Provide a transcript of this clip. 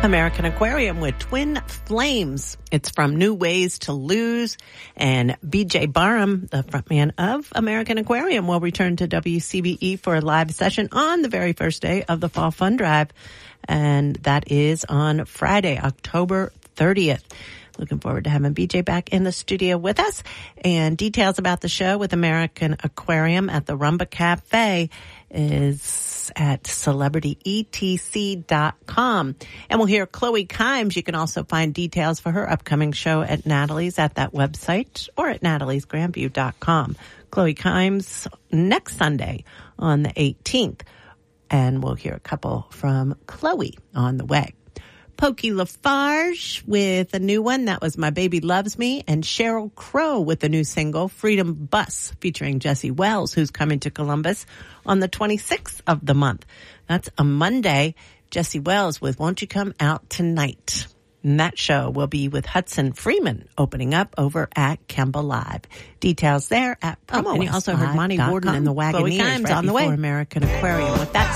American Aquarium with Twin Flames. It's from New Ways to Lose. And BJ Barham, the frontman of American Aquarium, will return to WCBE for a live session on the very first day of the Fall Fun Drive. And that is on Friday, October 30th. Looking forward to having BJ back in the studio with us. And details about the show with American Aquarium at the Rumba Cafe is at celebrityetc.com. And we'll hear Chloe Kimes. You can also find details for her upcoming show at Natalie's at that website or at nataliesgrandview.com. Chloe Kimes next Sunday on the 18th. And we'll hear a couple from Chloe on the way. Pokey Lafarge with a new one. That was My Baby Loves Me. And Sheryl Crow with a new single, Freedom Bus, featuring Jesse Wells, who's coming to Columbus on the 26th of the month. That's a Monday. Jesse Wells with Won't You Come Out Tonight. And that show will be with Hudson Freeman opening up over at Kemba Live. Details there at promo. And you also heard Monty Warden and the Wagoneers right on the way. American Aquarium with that.